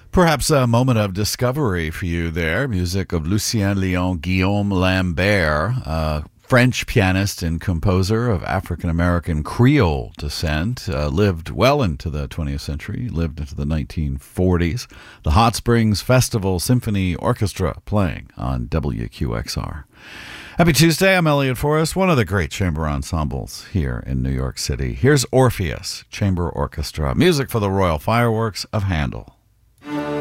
Perhaps a moment of discovery for you there. Music of Lucien Léon Guillaume Lambert, a French pianist and composer of African-American Creole descent, lived well into the 20th century, lived into the 1940s. The Hot Springs Festival Symphony Orchestra playing on WQXR. Happy Tuesday, I'm Elliot Forrest, one of the great chamber ensembles here in New York City. Here's Orpheus Chamber Orchestra, music for the Royal Fireworks of Handel.